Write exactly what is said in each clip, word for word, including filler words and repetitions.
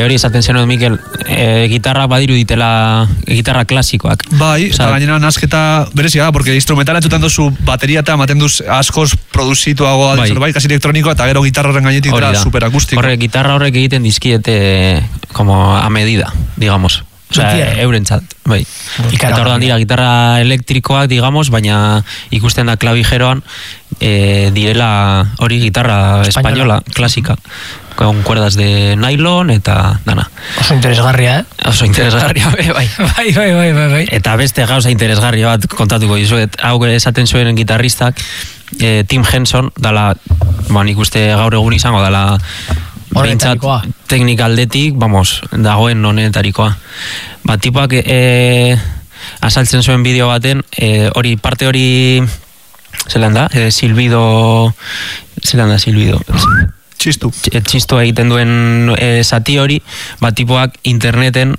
hori esaten zenuen Mikel, e, gitarrak badiru ditela, gitarra klasikoak. Bai, eta gainera nazketa berezia da, porque instrumentala entzuten duzu bateria eta ematen duz askoz produzituagoa, bai, bai kasi elektronikoa, eta gero gitarraren gainetik dira superakustiko. Horrek, gitarra horrek egiten dizkiete como a medida, digamos. O sea, eurentzat, bai. Eta orduan dira gitarra elektrikoak, digamos, baina ikusten da klavijeroan e, direla hori gitarra española, klasika. Con cuerdas de nylon eta dana. Oso interesgarria, eh? Oso interesgarria, bai. Bai, bai, bai, bai, bai. Eta beste gauza interesgarria bat kontatuko dizuet. Hau esaten zuen gitarristak, eh, Tim Henson, dala, ba, nik uste gaur egun izango, dala behintzat teknikaldetik, vamos, dagoen honetarikoa. Ba, tipoak e, asaltzen zuen bideo baten, e, hori, parte hori, zelan da, e, silbido, zelan da, silbido, txistu. Txistu egiten duen e, zati hori, ba, tipoak interneten,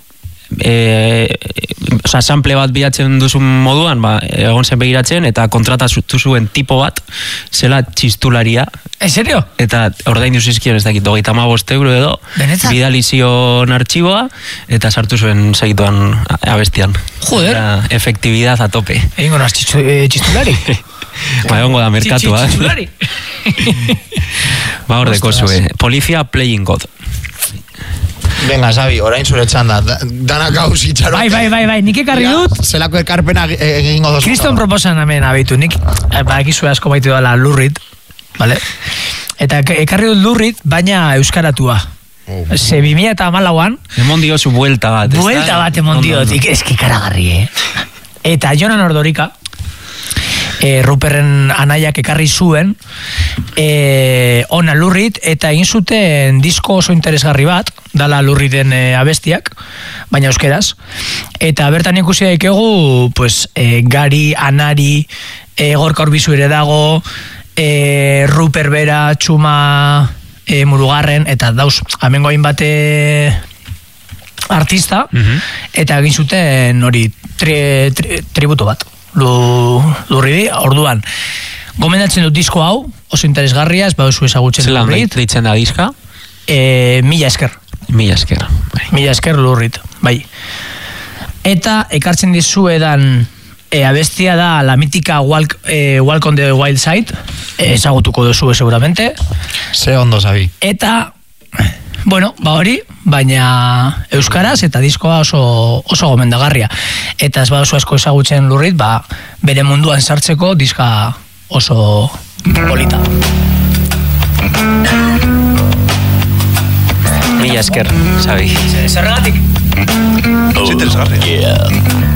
e, oza, sample bat bilatzen duzun moduan, ba, egon zen begiratzen, eta kontratatu zuen tipo bat, zela txistularia. En serio? Eta ordain duzizkion ez dakit, hogeita hamabost euro edo, bidalizion artxiboa, eta sartu zuen segituan abestian. Joder. Era efectividad a tope. Egingo naz txistulari? Ba, egongo da merkatua. Txistulari? Ba, hor deko zue. Polizia Playing God. Venga, Xabi, orain zure txanda. Danak gauz itxarote. Bai, bai, bai, bai, nik ekarri dut. Zelako ekarpena egingo dozu. Kriston proposan hemen abitu, nik, ba, ekizu asko baitu dela lurrit, vale? Eta ekarri dut lurrit, baina euskaratua. Ze bi mila eta hamalauan. Emon dio zu buelta bat. Buelta bat emon dio, eski karagarri, eh? Eta Jonan Ordorika, E, Ruperren anaiak ekarri zuen e, ona lurrit, eta egin zuten disko oso interesgarri bat, dala lurriten e, abestiak, baina euskeraz, eta bertan ikusi daikegu pues, e, Gari, Anari, e, Gorka Urbizu ere dago, e, Ruper bera, Txuma e, Murugarren, eta dauz, amengo hain bate artista, uh-huh. Eta egin zuten hori tri, tri, tributo bat. Lurridi, orduan gomendatzen dut disko hau, oso interesgarria, ez baduzu ezagutzen Zelan lurrit. Zelan deitzen da diska? E, mila esker. Mila esker. Bai. Mila esker lurrit, bai. Eta ekartzen dizuedan e, abestia da la mítica Walk, e, Walk on the Wild Side, e, ezagutuko duzu seguramente. Ze ondo, Xabi. Eta bueno, ba hori, baina euskaraz eta diskoa oso, oso gomendagarria. Eta ez baduzu asko ezagutzen lurrit, ba, bere munduan sartzeko diska oso polita. Mila esker, Xabi. Zerregatik? Oh, interesgarria. Yeah.